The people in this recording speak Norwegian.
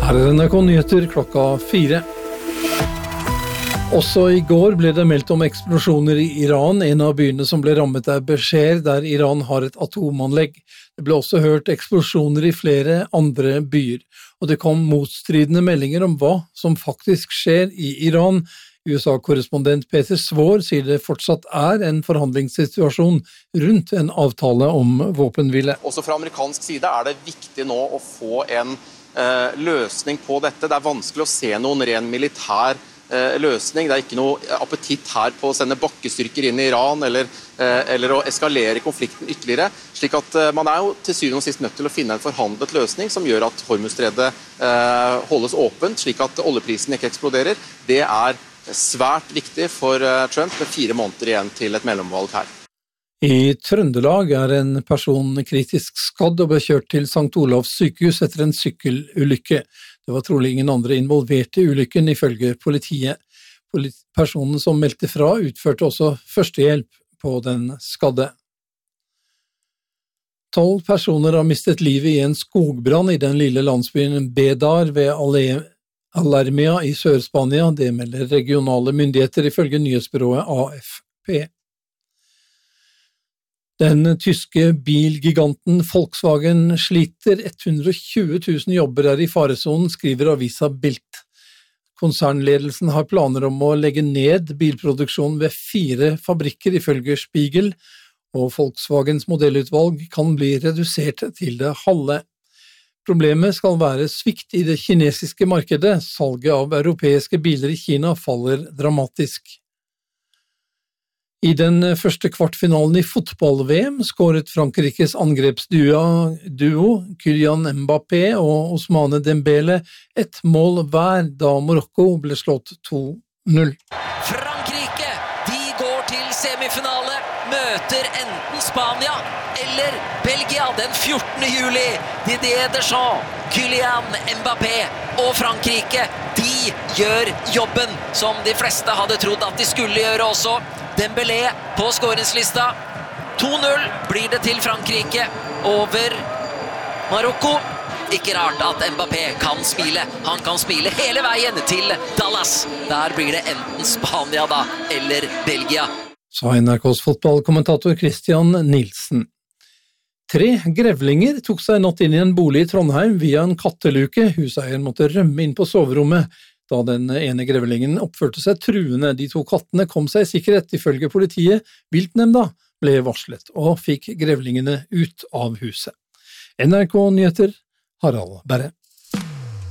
Her NRK Nyheter klokka 4. Også i går ble det meldt om eksplosjoner i Iran. En av byene som ble rammet Bushehr, der Iran har et atomanlegg. Det ble også hørt eksplosjoner i flere andre byer, og det kom motstridende meldinger om hva som faktisk skjer i Iran. USA-korrespondent Peter Svår sier det fortsatt en forhandlingssituasjon rundt en avtale om våpenhvile. Også fra amerikansk side det viktig nå å få en løsning på dette. Det vanskelig å se noen ren militær løsning. Det ikke noe appetitt her på å sende bakkestyrker inn i Iran eller å eskalere konflikten ytterligere. Slik at man jo til syvende og sist nødt til å finne en forhandlet løsning som gjør at Hormuzstredet holdes åpent, slik at oljeprisen ikke eksploderer. Det svært viktig for Trump med 4 måneder igjen til et mellomvalg her. I Trøndelag en person kritisk skadd og ble kjørt til St. Olavs sykehus etter en sykkelulykke. Det var trolig ingen andre involvert i ulykken, ifølge politiet. Personen som meldte fra utførte også førstehjelp på den skadde. 12 personer har mistet livet i en skogbrann i den lille landsbyen Bedar ved Alermia i Sør-Spania. Det melder regionale myndigheter ifølge nyhetsbyrået AFP. Den tyske bilgiganten Volkswagen sliter. 120 000 jobber i faresonen, skriver avisa Bild. Konsernledelsen har planer om å legge ned bilproduksjonen ved 4 fabrikker ifølge Spiegel, og Volkswagens modellutvalg kan bli redusert til det halve. Problemet skal være svikt i det kinesiske markedet. Salget av europeiske biler i Kina faller dramatisk. I den første kvartfinalen i fotball-VM skåret Frankrikes angrepsduo Kylian Mbappé og Ousmane Dembele et mål hver da Marokko ble slått 2-0. Frankrike, de går til semifinale, møter enten Spania eller Belgia den 14. juli. Didier Deschamps, Kylian Mbappé og Frankrike, de gjør jobben som de fleste hadde trodd at de skulle gjøre også. Dembélé på skåringslista. 2-0 blir det til Frankrike over Marokko. Ikke rart at Mbappé kan smile. Han kan smile hele veien til Dallas. Der blir det enten Spania da, eller Belgia. Sa NRKs fotballkommentator Christian Nilsen. 3 grevlinger tok seg natt inn i en bolig i Trondheim via en katteluke. Huseieren måtte rømme inn på soverommet da den ene grevlingen oppførte seg truende. De 2 kattene kom seg i sikkerhet ifølge politiet. Viltnemnda ble varslet og fikk grevlingene ut av huset. NRK Nyheter, Harald Berre.